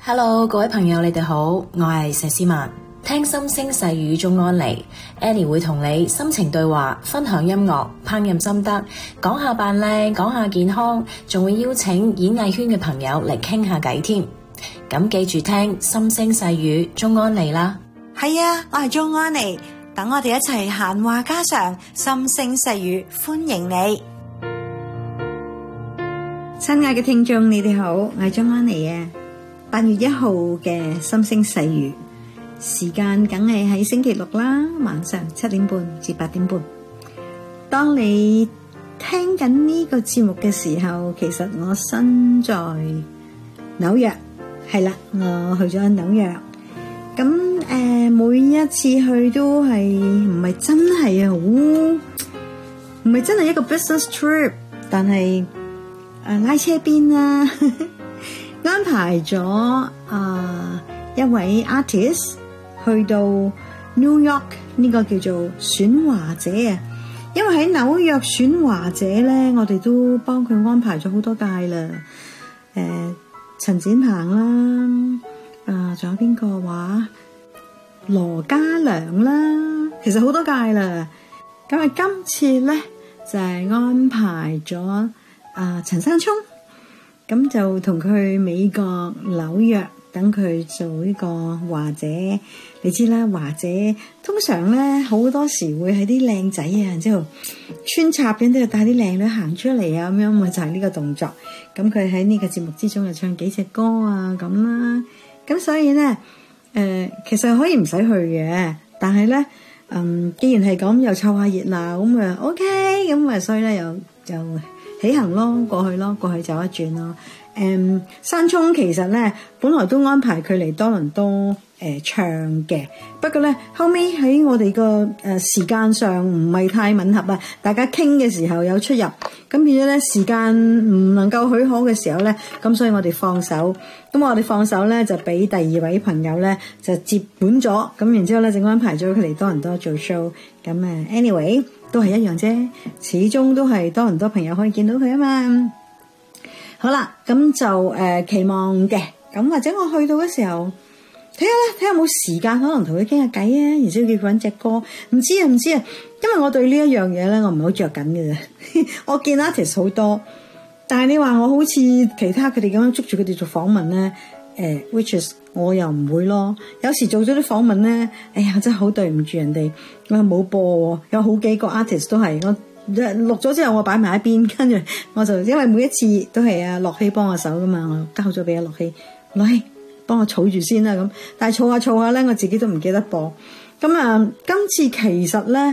Hello， 各位朋友，你哋好，我係佘詩曼。聽心聲細語中安妮 Annie 會同你心情對話，分享音樂、烹飪心得，講下扮靚，講下健康，仲會邀請演藝圈嘅朋友嚟傾下偈添。咁記住聽心聲細語中安妮啦。 係啊，我係鍾安妮，等我哋一齊閒話家常，心聲細語，歡迎你。親愛嘅聽眾，你哋好，我係鍾安妮啊。8月1號嘅心聲細語，時間梗係喺星期六啦，晚上7點半至8點半。當你聽緊呢個節目嘅時候，其實我身在紐約，係啦，我去咗紐約。咁每一次去都係唔係真係唔係真係一個 business trip， 但係拉車邊啦。安排咗一位 artist 去到 New York 呢個叫做選華者啊，因為喺紐約選華者咧，我哋都幫佢安排咗好多屆啦。陳展鵬啦，仲有邊個話羅嘉良啦，其實好多屆啦。咁啊，今次咧就係安排咗陳山聰。咁就同佢去美國紐約，等佢做呢個華姐。你知啦，華姐通常咧好多時會係啲靚仔啊，之後穿插緊都要帶啲靚女行出嚟啊，咁樣咪就係呢個動作。咁佢喺呢個節目之中就唱幾隻歌啊咁啦。咁所以咧，其實可以唔使去嘅，但係咧，既然係咁，又湊下熱鬧，咁啊 OK，咁啊，所以咧又起行咯，過去走一轉咯。山聰其實咧本來都安排佢嚟多倫多唱嘅，不過咧後尾喺我哋個時間上唔係太吻合啊，大家傾嘅時候有出入，咁變咗咧時間唔能夠許可嘅時候咧，咁所以我哋放手。咁我哋放手咧就俾第二位朋友咧就接本咗，咁然之後咧就安排咗佢嚟多倫多做 show。咁anyway 都係一樣啫，始終都係多倫多朋友可以見到佢啊嘛。好啦，咁就期望嘅，咁或者我去到嘅時候睇下有冇時間，可能同佢傾下偈啊，然之後叫佢搵隻歌，唔知啊，因為我對呢一樣嘢咧，我唔係好着緊嘅啫。我見 artist 好多，但係你話我好似其他佢哋咁樣捉住佢哋做訪問咧，which is 我又唔會咯。有時做咗啲訪問咧，哎呀真係好對唔住人哋，我冇播喎，有好幾個 artist 都係我錄咗之後我擺埋一邊，跟住我就因為每一次都係樂希幫我手噶嘛，我交咗俾阿樂希幫我儲住先啦咁，但係儲下咧，我自己都唔記得播。咁今次其實咧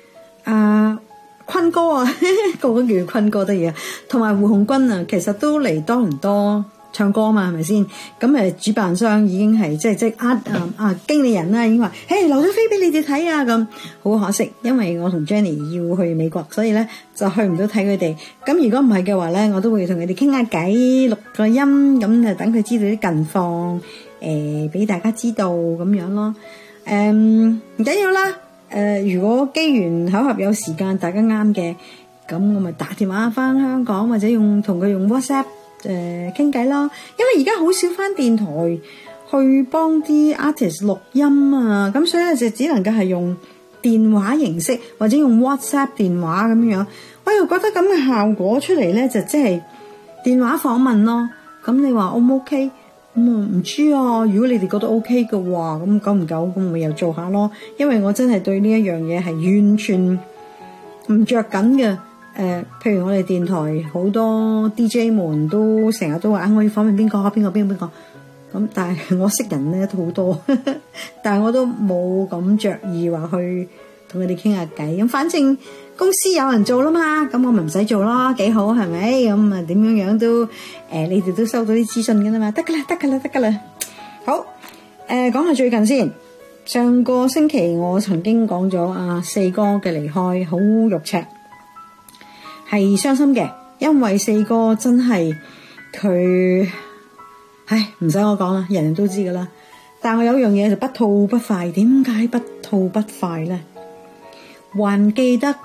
坤哥啊，個個叫坤哥得嘢，同埋胡鴻鈞啊，其實都嚟多倫多唱歌嘛，係咪先？咁主辦商已經係即係經理人啦，已經話，嘿，留咗飛俾你哋睇啊咁。好可惜，因為我同 Jenny 要去美國，所以咧就去唔到睇佢哋。咁如果唔係嘅話咧，我都會同佢哋傾下偈，錄個音，咁就等佢知道啲近況，俾大家知道咁樣咯。唔緊要啦。如果機緣巧合有時間，大家啱嘅，咁我咪打電話翻香港，或者同佢用 WhatsApp 傾偈咯。因為而家好少翻電台去幫啲 artist 錄音啊，咁所以咧就只能夠係用電話形式或者用 WhatsApp 電話咁樣。我又覺得咁嘅效果出嚟咧，就即係電話訪問咯。咁你話 O 唔 OK？咁唔知啊，如果你哋覺得 OK 嘅話，咁久唔久咁咪又做下咯。因為我真係對呢一樣嘢係完全唔着緊嘅。譬如我哋電台好多 DJ 們都成日都話我要訪問邊個咁，但係我識人咧都好多，但係我都冇咁着意話去同佢哋傾下偈。咁反正公司有人做啦嘛，咁我咪唔使做咯，幾好係咪？咁啊點樣都你哋都收到啲資訊㗎啦嘛，得㗎啦。好，講下最近先。上個星期我曾經講咗四哥嘅離開，好肉赤，係傷心嘅，因為四哥真係佢，唔使我講啦，人人都知㗎啦。但我有樣嘢就不吐不快，點解不吐不快咧？還記得